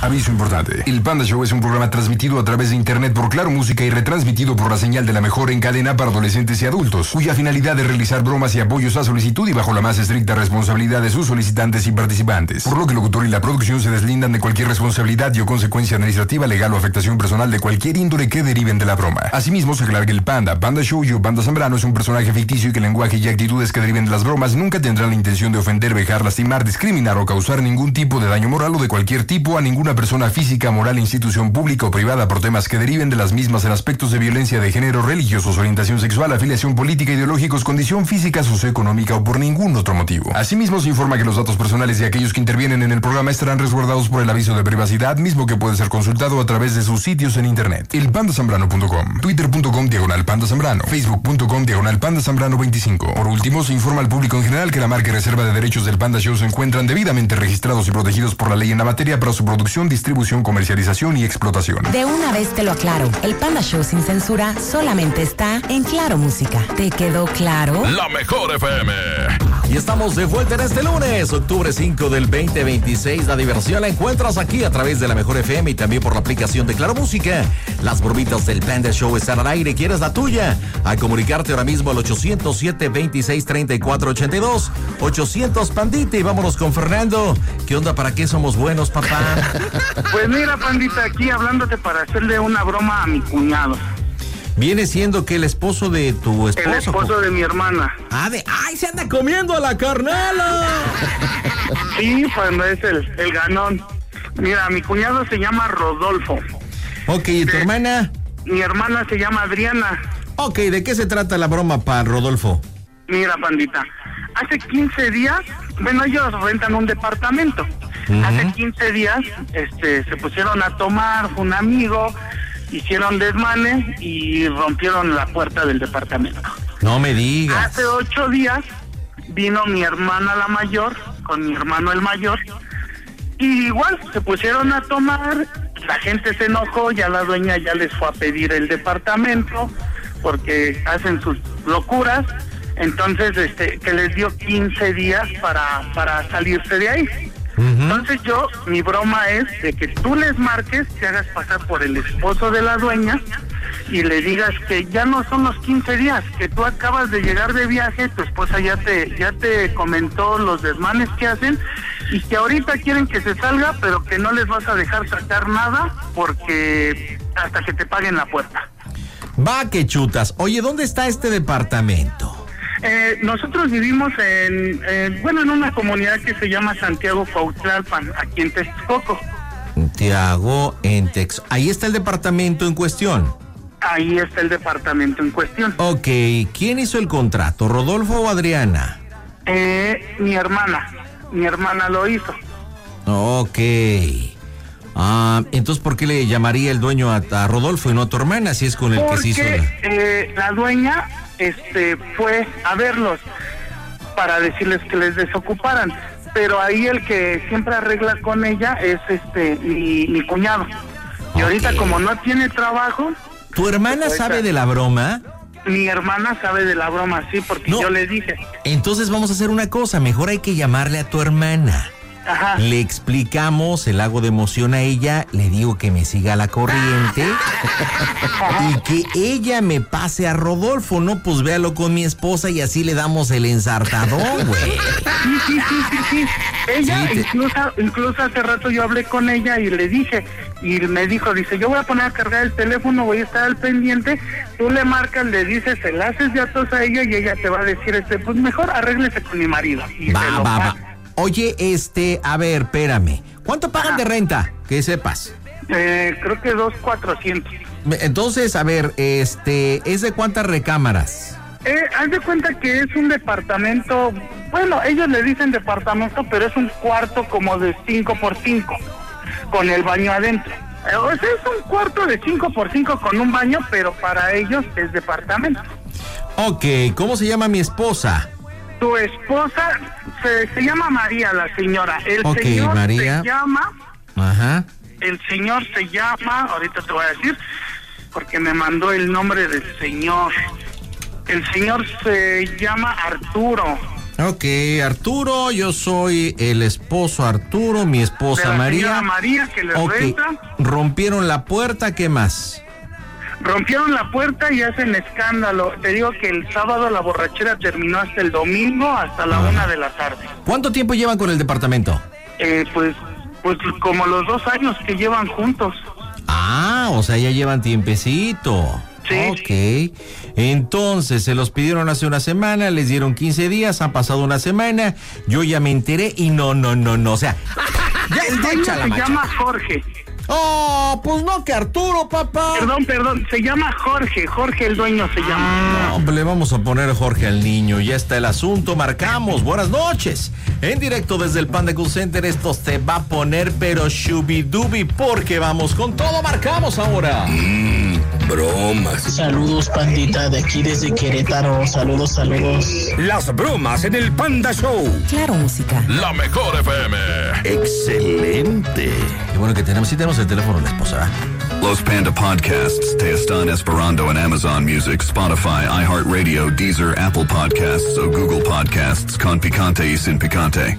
Aviso importante. El Panda Show es un programa transmitido a través de internet por Claro Música y retransmitido por la señal de la mejor en cadena para adolescentes y adultos, cuya finalidad es realizar bromas y apoyos a solicitud y bajo la más estricta responsabilidad de sus solicitantes y participantes. Por lo que el locutor y la producción se deslindan de cualquier responsabilidad y o consecuencia administrativa, legal o afectación personal de cualquier índole que deriven de la broma. Asimismo, se aclara que el Panda Show y Panda Zambrano es un personaje ficticio y que el lenguaje y actitudes que deriven de las bromas nunca tendrán la intención de ofender, vejar, lastimar, discriminar o causar ningún tipo de daño moral o de cualquier tipo a ninguna persona física, moral, institución pública o privada por temas que deriven de las mismas en aspectos de violencia de género, religiosos, orientación sexual, afiliación política, ideológicos, condición física, socioeconómica o por ningún otro motivo. Asimismo, se informa que los datos personales de aquellos que intervienen en el programa estarán resguardados por el aviso de privacidad, mismo que puede ser consultado a través de sus sitios en internet. elpandasambrano.com, twitter.com/pandazambrano, facebook.com/pandazambrano25. Por último, se informa al público en general que la marca y reserva de derechos del Panda Show se encuentran debidamente registrados y protegidos por la ley en la materia para su producción, distribución, comercialización y explotación. De una vez te lo aclaro, el Panda Show sin censura solamente está en Claro Música. ¿Te quedó claro? La mejor FM. Y estamos de vuelta en este lunes, octubre 5 del 2026. La diversión la encuentras aquí a través de la mejor FM y también por la aplicación de Claro Música. Las bromitas del Panda Show están al aire. ¿Quieres la tuya? A comunicarte ahora mismo al 807-26-3482. 800 Pandita, y vámonos con Fernando. ¿Qué onda? ¿Para qué somos buenos, papá? Pues mira, Pandita, aquí hablándote para hacerle una broma a mi cuñado. Viene siendo que el esposo de tu esposo. El esposo de mi hermana. ¡Ay, se anda comiendo a la carnala! Sí, pues es el ganón. Mira, mi cuñado se llama Rodolfo. Ok, ¿y tu hermana? Mi hermana se llama Adriana. Ok, ¿de qué se trata la broma para Rodolfo? Mira, Pandita, hace 15 días, bueno, ellos rentan un departamento. Hace 15 días, se pusieron a tomar, fue un amigo, hicieron desmane y rompieron la puerta del departamento. No me digas. Hace 8 días vino mi hermana la mayor con mi hermano el mayor y igual se pusieron a tomar, la gente se enojó, ya la dueña ya les fue a pedir el departamento porque hacen sus locuras, entonces que les dio 15 días para salirse de ahí. Entonces mi broma es de que tú les marques, te hagas pasar por el esposo de la dueña y le digas que ya no son los 15 días, que tú acabas de llegar de viaje, tu esposa ya te comentó los desmanes que hacen y que ahorita quieren que se salga, pero que no les vas a dejar sacar nada porque hasta que te paguen la puerta. Va que chutas. Oye, ¿dónde está este departamento? Nosotros vivimos en una comunidad que se llama Santiago Cuautlalpan, aquí en Texcoco. Santiago en Texcoco. Ahí está el departamento en cuestión. Ahí está el departamento en cuestión. Ok, ¿quién hizo el contrato, Rodolfo o Adriana? Mi hermana lo hizo. Ok. Entonces, ¿por qué le llamaría el dueño a Rodolfo y no a tu hermana si es con el que se hizo? La dueña fue a verlos para decirles que les desocuparan, pero ahí el que siempre arregla con ella es mi cuñado. Y ahorita como no tiene trabajo. ¿Tu hermana sabe de la broma? Mi hermana sabe de la broma, sí, porque yo le dije. Entonces vamos a hacer una cosa, mejor hay que llamarle a tu hermana. Ajá. Le explicamos el hago de emoción a ella, le digo que me siga la corriente y que ella me pase a Rodolfo, no, pues véalo con mi esposa y así le damos el ensartadón, güey. Sí. Ella, incluso hace rato yo hablé con ella y le dije, y me dice, yo voy a poner a cargar el teléfono, voy a estar al pendiente, tú le marcas, le dices, se la haces de atos a ella y ella te va a decir, pues mejor arréglese con mi marido. Y va. Oye, a ver, espérame. ¿Cuánto pagan de renta? Que sepas. Creo que 2,400. Entonces, a ver, ¿es de cuántas recámaras? Haz de cuenta que es un departamento, bueno, ellos le dicen departamento, pero es un cuarto como de 5x5, con el baño adentro. O sea, es un cuarto de 5x5 con un baño, pero para ellos es departamento. Ok, ¿cómo se llama mi esposa? Tu esposa se llama María, la señora. El señor María. Se llama. Ajá. El señor se llama, ahorita te voy a decir, porque me mandó el nombre del señor. El señor se llama Arturo. Ok, Arturo, yo soy el esposo Arturo, mi esposa de la María. señora María, que les renta. Rompieron la puerta, ¿qué más? Rompieron la puerta y hacen escándalo. Te digo que el sábado la borrachera terminó hasta el domingo, hasta la 1 de la tarde. ¿ ¿Cuánto tiempo llevan con el departamento? Pues como los 2 años que llevan juntos. Ah, o sea, ya llevan tiempecito. Sí. Ok. Entonces, se los pidieron hace una semana, les dieron 15 días, han pasado una semana, yo ya me enteré y no. O sea, El dueño se llama Jorge. Oh, pues no que Arturo, papá. Perdón, se llama Jorge, el dueño se llama. No, le vamos a poner Jorge al niño, ya está el asunto, marcamos, buenas noches. En directo desde el Panda Cool Center, esto se va a poner pero shubidubi porque vamos con todo, marcamos ahora. Bromas. Saludos, pandita, de aquí desde Querétaro, saludos. Las bromas en el Panda Show. Claro Música. La mejor FM. Excelente. Qué bueno que tenemos el teléfono de la esposa. Los Panda Podcasts están en Esperando en Amazon Music, Spotify, iHeartRadio, Deezer, Apple Podcasts o Google Podcasts con picante y sin picante.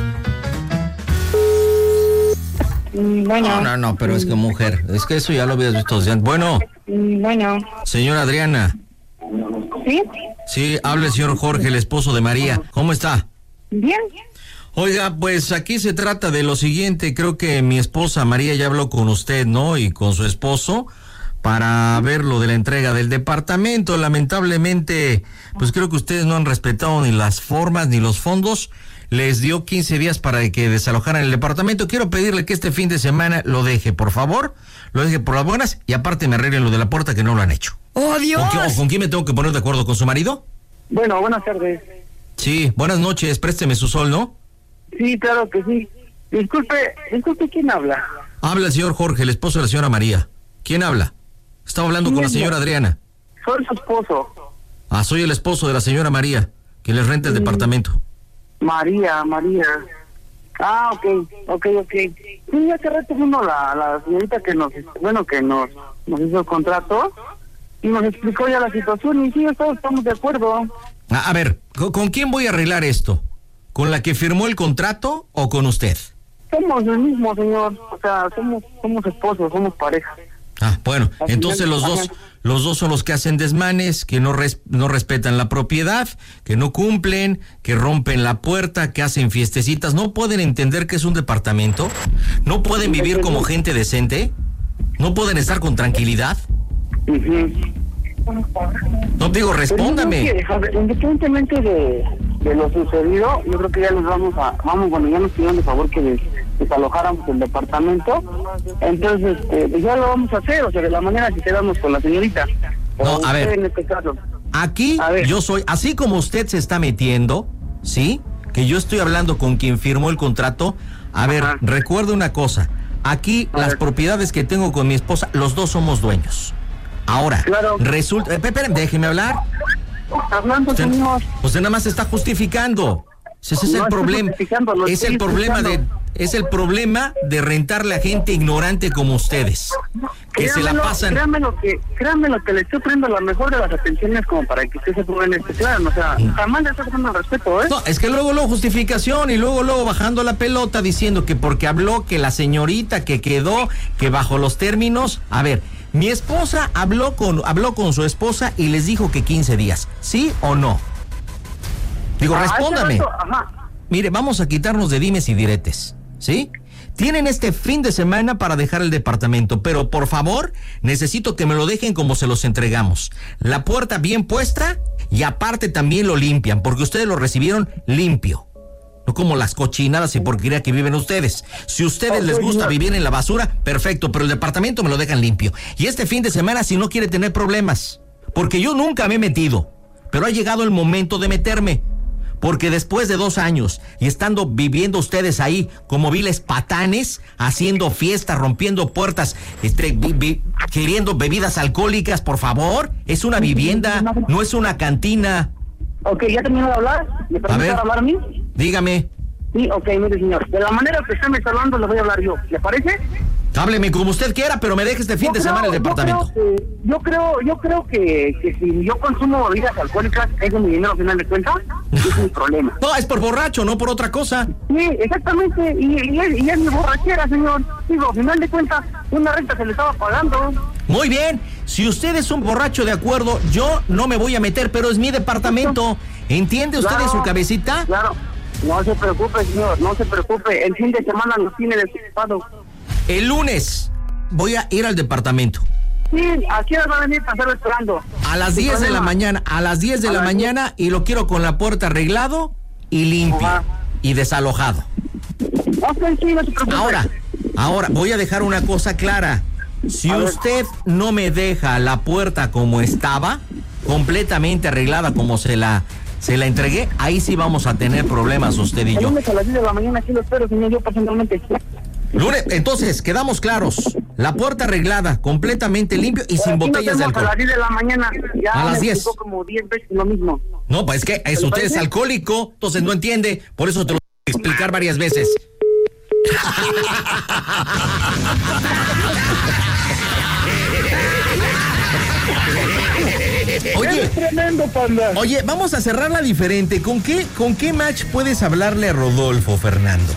Bueno. No, pero es que mujer, es que eso ya lo habías visto. Bueno. Señora Adriana. ¿Sí? Sí, habla el señor Jorge, el esposo de María. ¿Cómo está? Bien. Oiga, pues aquí se trata de lo siguiente. Creo que mi esposa María ya habló con usted, ¿no? Y con su esposo para ver lo de la entrega del departamento. Lamentablemente, pues creo que ustedes no han respetado ni las formas ni los fondos. Les dio 15 días para que desalojaran el departamento. Quiero pedirle que este fin de semana lo deje, por favor. Lo deje por las buenas y aparte me arreglen lo de la puerta que no lo han hecho. ¡Oh, Dios! ¿Con quién me tengo que poner de acuerdo? ¿Con su marido? Bueno, buenas tardes. Sí, buenas noches. Présteme su sol, ¿no? Sí, claro que sí. Disculpe, ¿quién habla? Habla el señor Jorge, el esposo de la señora María. ¿Quién habla? Estaba hablando con la señora Adriana. Soy su esposo. Ah, soy el esposo de la señora María, que les renta el departamento. María. Ah, ok. Sí, hace rato vino la señorita que nos hizo el contrato y nos explicó ya la situación y sí, todos estamos de acuerdo. A ver, ¿con quién voy a arreglar esto? ¿Con la que firmó el contrato o con usted? Somos el mismo, señor. O sea, somos esposos, somos pareja. Ah, bueno, entonces los dos son los que hacen desmanes, que no respetan la propiedad, que no cumplen, que rompen la puerta, que hacen fiestecitas. ¿No pueden entender que es un departamento? ¿No pueden vivir como gente decente? ¿No pueden estar con tranquilidad? No, digo, respóndame. Independientemente de lo sucedido, yo creo que ya les ya nos pidieron de favor que desalojáramos el departamento, entonces ya lo vamos a hacer, o sea, de la manera que quedamos con la señorita. No, a ver, en este caso. Aquí yo soy, así como usted se está metiendo, ¿sí? Que yo estoy hablando con quien firmó el contrato. A ver, recuerde una cosa, aquí las propiedades que tengo con mi esposa, los dos somos dueños. Ahora, resulta, espérame, déjeme hablar. Hablando, señor. Usted nada más se está justificando. Ese es el problema. Es el problema de rentarle a gente ignorante como ustedes. Que se la pasan. Créanme lo que le estoy poniendo la mejor de las atenciones como para que usted se ponga en este plan. O sea, jamás le estoy dando respeto, ¿eh? No, es que luego justificación y luego bajando la pelota diciendo que porque habló que la señorita que quedó, que bajo los términos. A ver, mi esposa habló con su esposa y les dijo que 15 días. ¿Sí o no? Digo, respóndame. Mire, vamos a quitarnos de dimes y diretes, ¿sí? Tienen este fin de semana para dejar el departamento, pero por favor, necesito que me lo dejen como se los entregamos. La puerta bien puesta y aparte también lo limpian, porque ustedes lo recibieron limpio. No como las cochinadas y porquería que viven ustedes. Si a ustedes les gusta vivir en la basura, perfecto, pero el departamento me lo dejan limpio. Y este fin de semana, si no quiere tener problemas, porque yo nunca me he metido, pero ha llegado el momento de meterme. Porque después de 2 años y estando viviendo ustedes ahí como viles patanes, haciendo fiestas, rompiendo puertas, queriendo bebidas alcohólicas, por favor, es una vivienda, no es una cantina. Ok, ¿ya terminó de hablar? ¿Me permite hablar a mí? Dígame. Sí, ok, mire, señor. De la manera que usted me está hablando, le voy a hablar yo. ¿Le parece? Hábleme como usted quiera, pero me deje este fin de semana el departamento. Yo creo que si yo consumo bebidas alcohólicas, tengo mi dinero al final de cuentas, es mi problema. No, es por borracho, no por otra cosa. Sí, exactamente, y es mi borrachera, señor. Digo, al final de cuentas, una renta se le estaba pagando. Muy bien, si usted es un borracho, de acuerdo, yo no me voy a meter, pero es mi departamento. ¿Entiende usted en su cabecita? Claro, no se preocupe, señor, no se preocupe. El fin de semana nos tiene desocupado. El lunes voy a ir al departamento. Sí, aquí va a venir para estar esperando. A las 10 de la mañana, y lo quiero con la puerta arreglado y limpio. Ajá. Y desalojado. Ok, sí, no se preocupe. Ahora, voy a dejar una cosa clara. Si usted no me deja la puerta como estaba, completamente arreglada como se la entregué, ahí sí vamos a tener problemas usted y yo. El lunes a las 10 de la mañana aquí lo espero, señor, yo personalmente. Lunes, entonces, quedamos claros. La puerta arreglada, completamente limpio y sin botellas de alcohol. A las 10 de la mañana, ya a las 10. Como 10 veces lo mismo. No, pues es que usted es alcohólico, entonces no entiende, por eso te lo tengo que explicar varias veces. Oye, vamos a cerrarla diferente. ¿Con qué match puedes hablarle a Rodolfo, Fernando?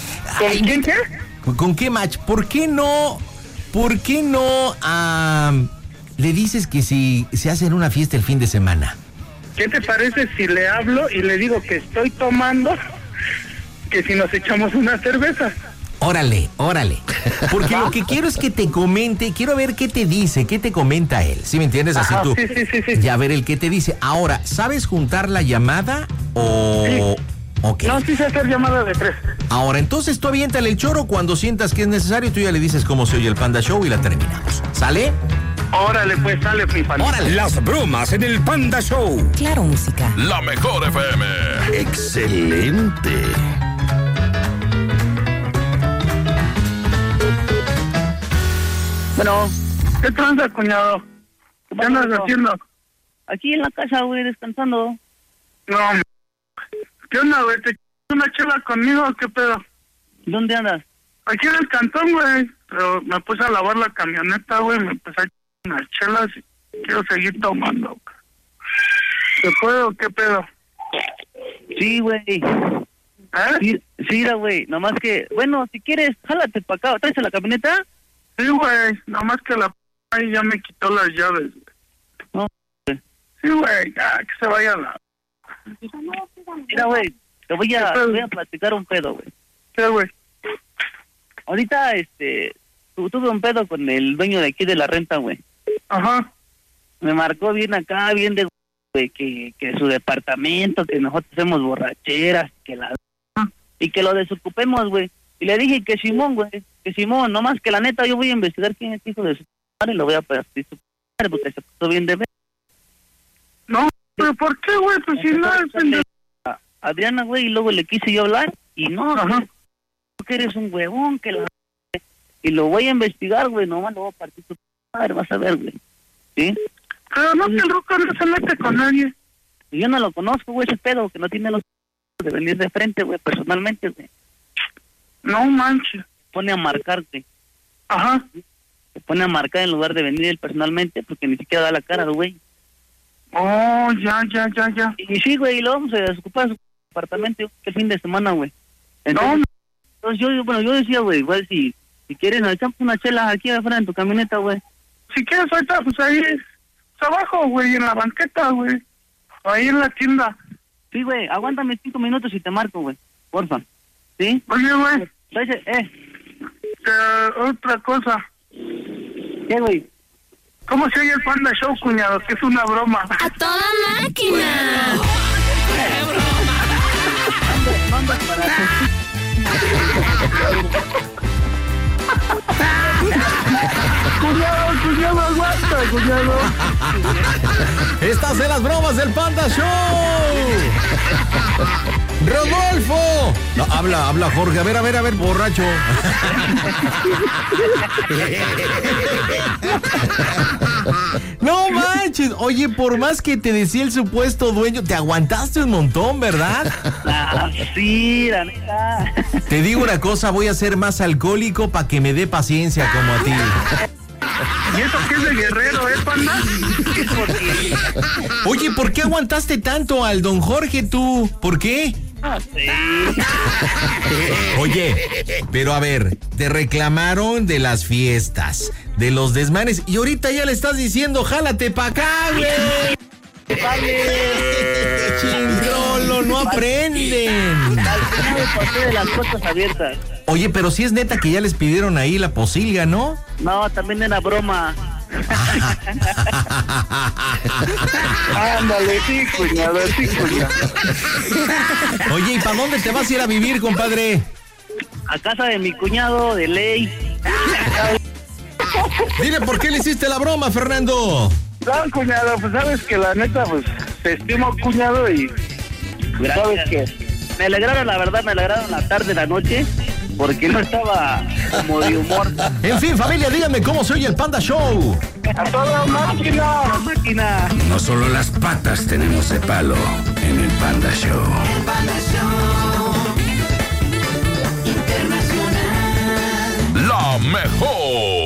¿Con qué match? ¿Por qué no le dices que si se hacen una fiesta el fin de semana? ¿Qué te parece si le hablo y le digo que estoy tomando, que si nos echamos una cerveza? Órale. Porque lo que quiero es que te comente, quiero ver qué te dice, qué te comenta él. ¿Sí me entiendes? Así tú. Sí. Y a ver el qué te dice. Ahora, ¿sabes juntar la llamada o...? Sí. Okay. No, sí sé hacer llamada de 3. Ahora, entonces tú aviéntale el choro cuando sientas que es necesario, tú ya le dices cómo se oye el Panda Show y la terminamos. ¿Sale? Órale, pues sale, mi panda. Órale. Las bromas en el Panda Show. Claro Música. La mejor FM. Excelente. Bueno, ¿Qué tranza, cuñado? ¿Qué andas haciendo? aquí en la casa, güey, descansando. No, ¿qué onda, güey? ¿Te echas una chela conmigo o qué pedo? ¿Dónde andas? Aquí en el cantón, güey. Pero me puse a lavar la camioneta, güey. Me empecé a echar unas chelas y quiero seguir tomando, güey. ¿Te puedo o qué pedo? Sí, güey. ¿Eh? Sí, güey. Nomás que, bueno, si quieres, jálate para acá. ¿Traes la camioneta? Sí, güey. Nomás que la ahí ya me quitó las llaves, güey. No, güey. Sí, güey. Ya, que se vaya la... Mira, güey, te voy a platicar un pedo, güey. ¿Qué, güey? Ahorita, tuve un pedo con el dueño de aquí de la renta, güey. Ajá. Me marcó bien acá, bien de güey, que su departamento, que nosotros hacemos borracheras, y que lo desocupemos, güey. Y le dije que Simón, güey, que Simón, nomás que la neta yo voy a investigar quién es hijo de su padre y lo voy a partir su padre porque se puso bien de ver. No, pero ¿por qué, güey? Pues si no es Adriana, güey, y luego le quise yo hablar y no, ajá, que eres un huevón, que la... Y lo voy a investigar, güey, nomás lo voy a partir su padre, vas a ver, güey. ¿Sí? Pero no, que el ruco no se mete con nadie. Y yo no lo conozco, güey, ese pedo, que no tiene los de venir de frente, güey, personalmente, güey. No manches. Pone a marcar, güey. Ajá. Se pone a marcar en lugar de venir él personalmente, porque ni siquiera da la cara, güey. Oh, ya. Y sí, güey, y lo vamos a desocupar su apartamento el fin de semana, güey. Entonces yo decía, güey, igual si quieres, nos echamos una chela aquí afuera en tu camioneta, güey. Si quieres ahorita, pues ahí abajo, güey, en la banqueta, güey. Ahí en la tienda. Sí, güey, aguántame 5 minutos y te marco, güey. Porfa. ¿Sí? Oye, güey. Otra cosa. ¿Qué, güey? ¿Cómo se oye el Panda Show, cuñado? Que es una broma. ¡A toda máquina! ¡Qué broma! Manda para... Cuñado, aguanta, cuñado. Estás en las bromas del Panda Show. ¡Rodolfo! No, habla Jorge. A ver, borracho. No manches. Oye, por más que te decía el supuesto dueño, te aguantaste un montón, ¿verdad? Sí, la neta. Te digo una cosa, voy a ser más alcohólico para que me dé paciencia como a ti. ¿Y eso qué es de Guerrero, panda? Oye, ¿por qué aguantaste tanto al don Jorge tú? ¿Por qué? Sí. Oye, pero a ver, te reclamaron de las fiestas, de los desmanes, y ahorita ya le estás diciendo, jálate pa' acá, güey. Chingrolo, no aprenden. Al final me pasé de las puertas abiertas. Oye, pero si es neta que ya les pidieron ahí la posilga, ¿no? No, también era broma. Ándale, sí, cuñado. Oye, ¿y para dónde te vas a ir a vivir, compadre? A casa de mi cuñado, de ley. Dile por qué le hiciste la broma, Fernando. No, cuñado, pues sabes que la neta, pues, te estimo, cuñado, y Gracias. sabes que... Me alegraron la tarde, la noche, porque no estaba como de humor. En fin, familia, díganme cómo se oye el Panda Show. ¡A toda máquina! No solo las patas tenemos de palo en el Panda Show. El Panda Show Internacional. La mejor.